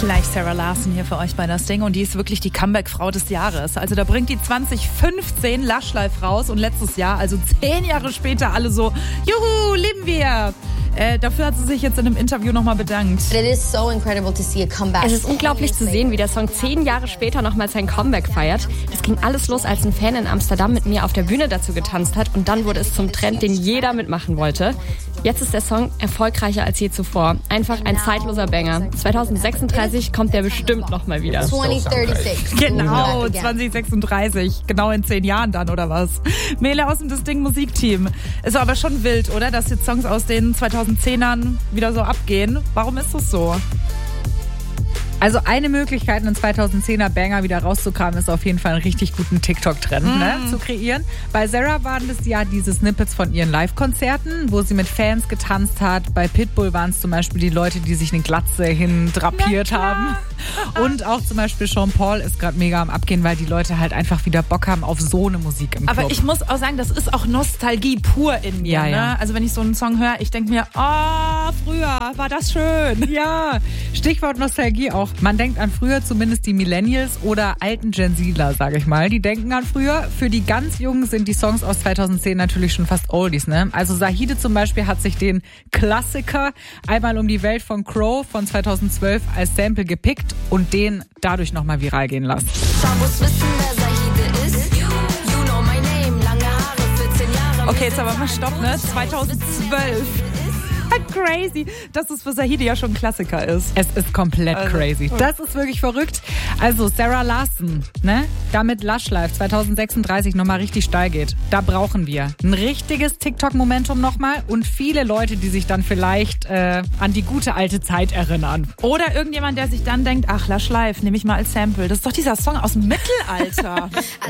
Gleich Sarah Larsson hier für euch bei das Ding und die ist wirklich die Comeback-Frau des Jahres. Also da bringt die 2015 Lush Life raus und letztes Jahr, also 10 Jahre später, alle so, juhu, lieben wir. Dafür hat sie sich jetzt in einem Interview nochmal bedankt. Es ist unglaublich zu sehen, wie der Song 10 Jahre später nochmal sein Comeback feiert. Das ging alles los, als ein Fan in Amsterdam mit mir auf der Bühne dazu getanzt hat und dann wurde es zum Trend, den jeder mitmachen wollte. Jetzt ist der Song erfolgreicher als je zuvor. Einfach ein zeitloser Banger. 2036 kommt der bestimmt nochmal wieder. 2036. Genau, 2036. Genau in 10 Jahren dann, oder was? Mele aus dem Das Ding Musikteam. Ist aber schon wild, oder? Dass jetzt Songs aus den 2010ern wieder so abgehen. Warum ist das so? Also eine Möglichkeit, einen 2010er Banger wieder rauszukramen, ist auf jeden Fall einen richtig guten TikTok-Trend zu kreieren. Bei Sarah waren das ja diese Snippets von ihren Live-Konzerten, wo sie mit Fans getanzt hat. Bei Pitbull waren es zum Beispiel die Leute, die sich eine Glatze hin drapiert haben. Und auch zum Beispiel Sean Paul ist gerade mega am Abgehen, weil die Leute halt einfach wieder Bock haben auf so eine Musik im Club. Aber ich muss auch sagen, das ist auch Nostalgie pur in mir. Ja, ja. Ne? Also wenn ich so einen Song höre, ich denke mir, oh, früher war das schön. Ja, Stichwort Nostalgie auch. Man denkt an früher, zumindest die Millennials oder alten Gen Zler, sage ich mal. Die denken an früher. Für die ganz Jungen sind die Songs aus 2010 natürlich schon fast Oldies, ne? Also Zahide zum Beispiel hat sich den Klassiker Einmal um die Welt von Crow von 2012 als Sample gepickt und den dadurch nochmal viral gehen lassen. Okay, jetzt aber mal stopp, ne? 2012. Crazy, dass es für Zahide ja schon ein Klassiker ist. Es ist komplett crazy. Das ist wirklich verrückt. Also Sarah Larsson, ne? Damit Lush Life 2036 nochmal richtig steil geht. Da brauchen wir ein richtiges TikTok-Momentum nochmal und viele Leute, die sich dann vielleicht an die gute alte Zeit erinnern. Oder irgendjemand, der sich dann denkt, ach, Lush Life, nehme ich mal als Sample. Das ist doch dieser Song aus dem Mittelalter.